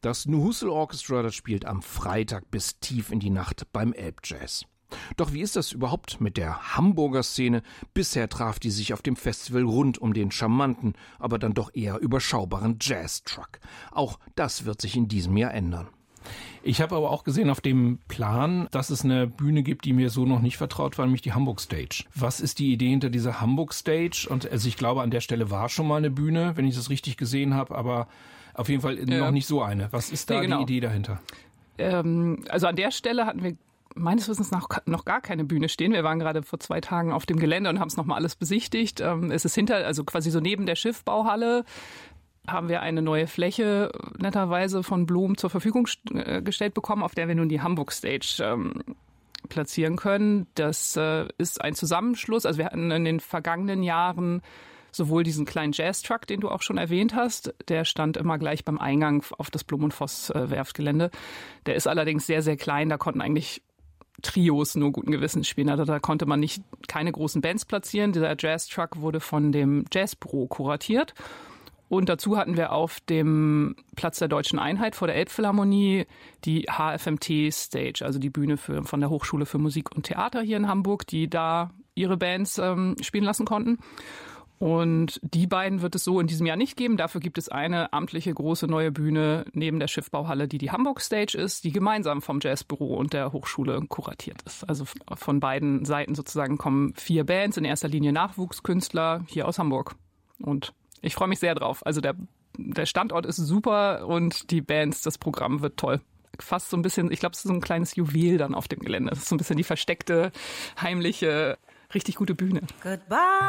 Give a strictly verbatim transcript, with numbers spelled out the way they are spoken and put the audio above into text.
Das New Hustle Orchestra, das spielt am Freitag bis tief in die Nacht beim Elbjazz. Doch wie ist das überhaupt mit der Hamburger Szene? Bisher traf die sich auf dem Festival rund um den charmanten, aber dann doch eher überschaubaren Jazz-Truck. Auch das wird sich in diesem Jahr ändern. Ich habe aber auch gesehen auf dem Plan, dass es eine Bühne gibt, die mir so noch nicht vertraut war, nämlich die Hamburg Stage. Was ist die Idee hinter dieser Hamburg Stage? Und also ich glaube, an der Stelle war schon mal eine Bühne, wenn ich das richtig gesehen habe, aber auf jeden Fall ja. noch nicht so eine. Was ist da nee, genau. die Idee dahinter? Ähm, also an der Stelle hatten wir meines Wissens noch, noch gar keine Bühne stehen. Wir waren gerade vor zwei Tagen auf dem Gelände und haben es nochmal alles besichtigt. Ähm, es ist hinter, also quasi so neben der Schiffbauhalle, haben wir eine neue Fläche netterweise von Blum zur Verfügung st- gestellt bekommen, auf der wir nun die Hamburg Stage ähm, platzieren können. Das äh, ist ein Zusammenschluss. Also wir hatten in den vergangenen Jahren sowohl diesen kleinen Jazz-Truck, den du auch schon erwähnt hast, der stand immer gleich beim Eingang auf das Blum und Voss äh, Werftgelände. Der ist allerdings sehr, sehr klein. Da konnten eigentlich Trios nur guten Gewissens spielen. Also da konnte man nicht keine großen Bands platzieren. Dieser Jazz-Truck wurde von dem Jazzbüro kuratiert. Und dazu hatten wir auf dem Platz der Deutschen Einheit vor der Elbphilharmonie die H F M T-Stage, also die Bühne für, von der Hochschule für Musik und Theater hier in Hamburg, die da ihre Bands ähm, spielen lassen konnten. Und die beiden wird es so in diesem Jahr nicht geben. Dafür gibt es eine amtliche große neue Bühne neben der Schiffbauhalle, die die Hamburg Stage ist, die gemeinsam vom Jazzbüro und der Hochschule kuratiert ist. Also von beiden Seiten sozusagen kommen vier Bands, in erster Linie Nachwuchskünstler hier aus Hamburg. Und ich freue mich sehr drauf. Also der, der Standort ist super und die Bands, das Programm wird toll. Fast so ein bisschen, ich glaube, es ist so ein kleines Juwel dann auf dem Gelände. Es ist so ein bisschen die versteckte, heimliche, richtig gute Bühne. Goodbye.